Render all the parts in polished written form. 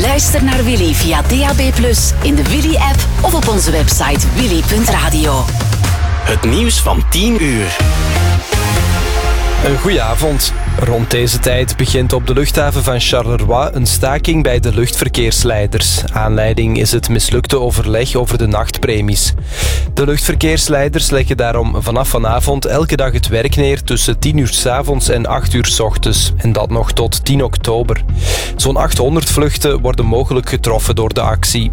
Luister naar Willy via DAB+, in de Willy-app of op onze website willy.radio. Het nieuws van 10 uur. Een goeie avond. Rond deze tijd begint op de luchthaven van Charleroi een staking bij de luchtverkeersleiders. Aanleiding is het mislukte overleg over de nachtpremies. De luchtverkeersleiders leggen daarom vanaf vanavond elke dag het werk neer tussen 10 uur 's avonds en 8 uur 's ochtends. En dat nog tot 10 oktober. Zo'n 800 vluchten worden mogelijk getroffen door de actie.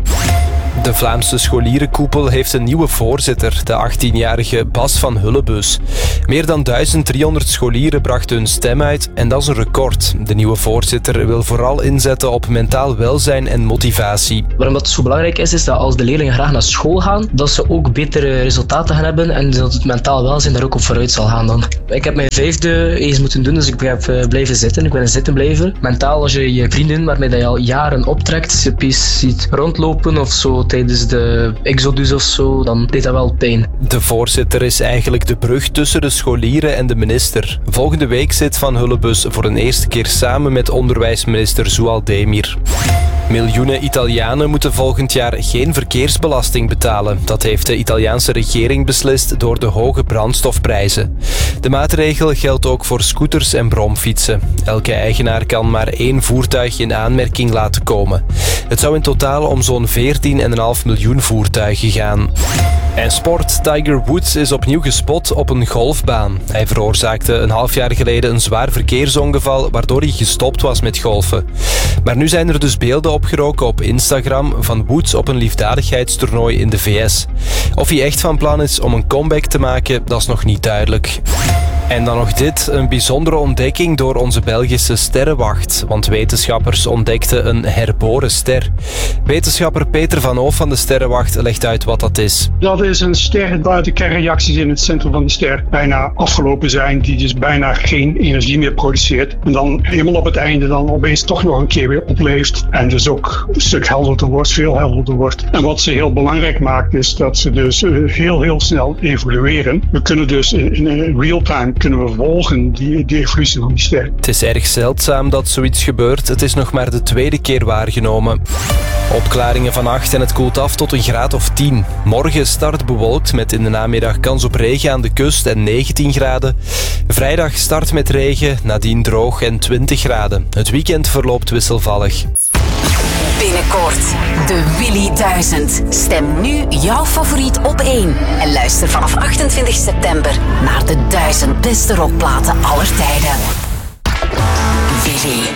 De Vlaamse scholierenkoepel heeft een nieuwe voorzitter, de 18-jarige Bas van Hullebus. Meer dan 1300 scholieren brachten hun stem uit en dat is een record. De nieuwe voorzitter wil vooral inzetten op mentaal welzijn en motivatie. Waarom dat zo belangrijk is dat als de leerlingen graag naar school gaan, dat ze ook betere resultaten gaan hebben en dat het mentaal welzijn daar ook op vooruit zal gaan dan. Ik heb mijn 5e eens moeten doen, dus ik heb blijven zitten. Ik ben een zittenblijver. Mentaal, als je je vrienden waarmee je al jaren optrekt, je ziet rondlopen of zo tijdens de exodus of zo, dan deed dat wel pijn. De voorzitter is eigenlijk de brug tussen de scholieren en de minister. Volgende week zit Van Hullebus voor een eerste keer samen met onderwijsminister Zoual Demir. Miljoenen Italianen moeten volgend jaar geen verkeersbelasting betalen. Dat heeft de Italiaanse regering beslist door de hoge brandstofprijzen. De maatregel geldt ook voor scooters en bromfietsen. Elke eigenaar kan maar 1 voertuig in aanmerking laten komen. Het zou in totaal om zo'n 14,5 miljoen voertuigen gaan. En sport. Tiger Woods is opnieuw gespot op een golfbaan. Hij veroorzaakte een half jaar geleden een zwaar verkeersongeval waardoor hij gestopt was met golfen. Maar nu zijn er dus beelden opgeroken op Instagram van Woods op een liefdadigheidstoernooi in de VS. Of hij echt van plan is om een comeback te maken, dat is nog niet duidelijk. En dan nog dit, een bijzondere ontdekking door onze Belgische sterrenwacht. Want wetenschappers ontdekten een herboren ster. Wetenschapper Peter van Oof van de Sterrenwacht legt uit wat dat is. Dat is een ster waar de kernreacties in het centrum van de ster bijna afgelopen zijn. Die dus bijna geen energie meer produceert. En dan helemaal op het einde dan opeens toch nog een keer weer opleeft. En dus ook een stuk helderder wordt, veel helderder wordt. En wat ze heel belangrijk maakt is dat ze dus heel snel evolueren. We kunnen dus in real time kunnen we volgen die evolutie van die ster. Het is erg zeldzaam dat zoiets gebeurt. Het is nog maar de 2e keer waargenomen. Opklaringen vannacht en het koelt af tot een graad of 10. Morgen start bewolkt met in de namiddag kans op regen aan de kust en 19 graden. Vrijdag start met regen, nadien droog en 20 graden. Het weekend verloopt wisselvallig. Binnenkort de Willy 1000. Stem nu jouw favoriet op 1 en luister vanaf 28 september naar de 1000 beste rockplaten aller tijden. Willy.